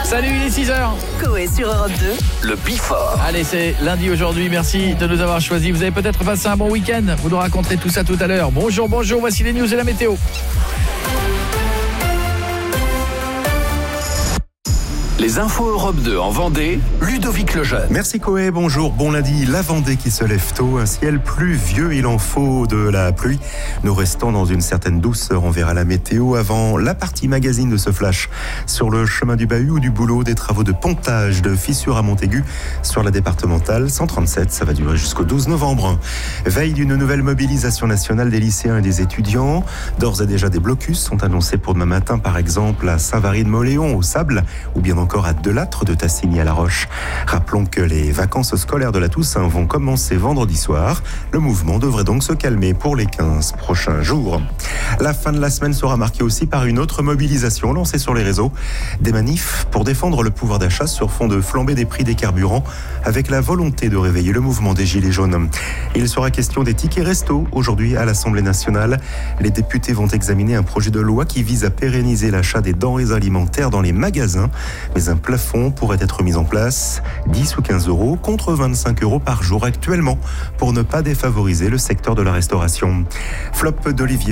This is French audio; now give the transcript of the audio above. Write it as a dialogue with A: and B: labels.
A: Salut, il est 6h.
B: Coé sur Europe 2.
C: Le Before.
A: Allez, c'est lundi aujourd'hui. Merci de nous avoir choisis. Vous avez peut-être passé un bon week-end. Vous nous raconterez tout ça tout à l'heure. Bonjour. Voici les news et la météo.
C: Les infos Europe 2 en Vendée, Ludovic Lejeune.
D: Merci Coé, bonjour, bon lundi. La Vendée qui se lève tôt, un ciel pluvieux, il en faut de la pluie. Nous restons dans une certaine douceur, on verra la météo avant la partie magazine de ce flash. Sur le chemin du Bahut ou du Boulot, des travaux de pontage de Fissure à Montaigu sur la départementale 137, ça va durer jusqu'au 12 novembre. Veille d'une nouvelle mobilisation nationale des lycéens et des étudiants. D'ores et déjà des blocus sont annoncés pour demain matin, par exemple à Saint-Vary-de-Mauléon, au Sable, ou bien encore à Delattre de Tassigny à La Roche. Rappelons que les vacances scolaires de la Toussaint vont commencer vendredi soir. Le mouvement devrait donc se calmer pour les 15 prochains jours. La fin de la semaine sera marquée aussi par une autre mobilisation lancée sur les réseaux. Des manifs pour défendre le pouvoir d'achat sur fond de flambée des prix des carburants, avec la volonté de réveiller le mouvement des Gilets jaunes. Il sera question des tickets resto aujourd'hui à l'Assemblée nationale. Les députés vont examiner un projet de loi qui vise à pérenniser l'achat des denrées alimentaires dans les magasins. Mais un plafond pourrait être mis en place, 10 ou 15 euros contre 25 euros par jour actuellement, pour ne pas défavoriser le secteur de la restauration. Flop d'Olivier